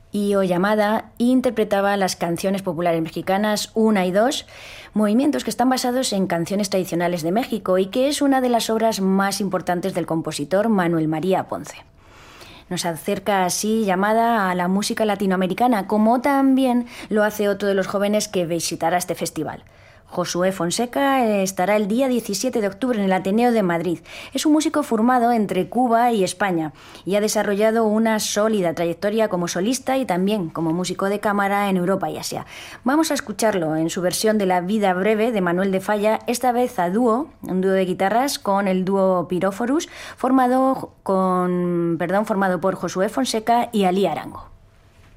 Io Yamada interpretaba las canciones populares mexicanas una y dos, movimientos que están basados en canciones tradicionales de México y que es una de las obras más importantes del compositor Manuel María Ponce. Nos acerca así Yamada a la música latinoamericana, como también lo hace otro de los jóvenes que visitará este festival. Josué Fonseca estará el día 17 de octubre en el Ateneo de Madrid. Es un músico formado entre Cuba y España y ha desarrollado una sólida trayectoria como solista y también como músico de cámara en Europa y Asia. Vamos a escucharlo en su versión de La vida breve de Manuel de Falla, esta vez a dúo, un dúo de guitarras con el dúo Piróforus, formado por Josué Fonseca y Alí Arango.